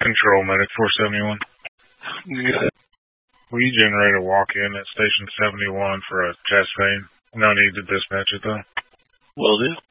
Control Medic 471. Good. Will you generate a walk-in at Station 71 for a chest pain? No need to dispatch it, though. Will do.